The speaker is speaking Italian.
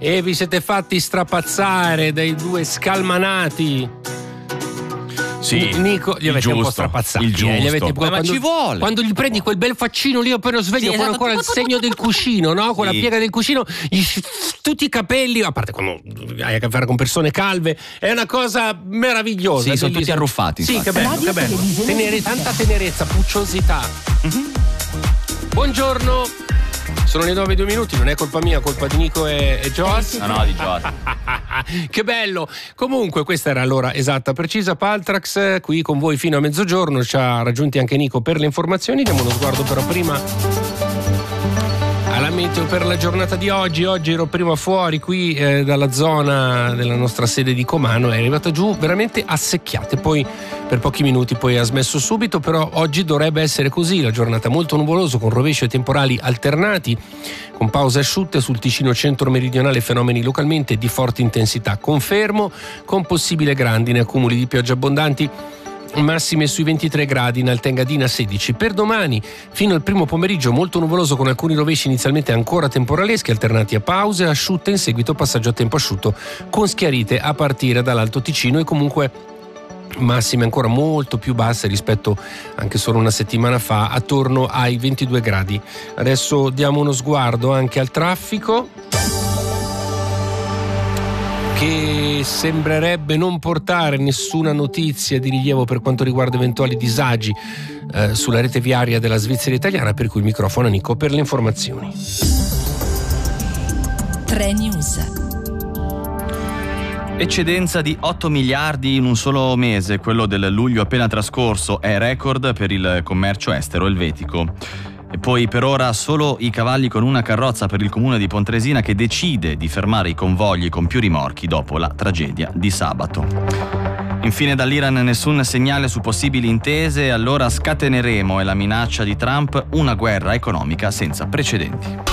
E vi siete fatti strapazzare dai due scalmanati. Sì, Nico, gli avete un po' strapazzati. Il giusto. Ma ci vuole. Quando gli prendi quel bel faccino lì appena sveglio, con ancora il segno del cuscino, no? Con la piega del cuscino, tutti i capelli, a parte quando hai a che fare con persone calve, è una cosa meravigliosa. Sì, sono tutti arruffati. Sì, che bello, che bello. Tanta tenerezza, pucciosità. Buongiorno. Sono le 9:02, non è colpa mia, colpa di Nico e Giorgio. No, di Giorgio. Che bello. Comunque questa era l'ora esatta, precisa. Paltrax qui con voi fino a mezzogiorno. Ci ha raggiunti anche Nico per le informazioni. Diamo uno sguardo però prima alla meteo per la giornata di oggi. Oggi ero prima fuori qui dalla zona della nostra sede di Comano, è arrivata giù veramente a secchiate, poi per pochi minuti poi ha smesso subito, però oggi dovrebbe essere così, la giornata molto nuvolosa con rovesci e temporali alternati, con pause asciutte sul Ticino centro-meridionale, fenomeni localmente di forte intensità, confermo, con possibile grandine, accumuli di pioggia abbondanti, massime sui 23 gradi, in Alta Engadina 16. Per domani fino al primo pomeriggio molto nuvoloso con alcuni rovesci inizialmente ancora temporaleschi alternati a pause asciutte, in seguito passaggio a tempo asciutto con schiarite a partire dall'Alto Ticino e comunque massime ancora molto più basse rispetto anche solo una settimana fa, attorno ai 22 gradi. Adesso diamo uno sguardo anche al traffico, che sembrerebbe non portare nessuna notizia di rilievo per quanto riguarda eventuali disagi sulla rete viaria della Svizzera italiana, per cui il microfono a Nico per le informazioni. 3 News. Eccedenza di 8 miliardi in un solo mese, quello del luglio appena trascorso, è record per il commercio estero elvetico. E poi per ora solo i cavalli con una carrozza per il comune di Pontresina, che decide di fermare i convogli con più rimorchi dopo la tragedia di sabato. Infine dall'Iran nessun segnale su possibili intese, allora scateneremo, è la minaccia di Trump, una guerra economica senza precedenti.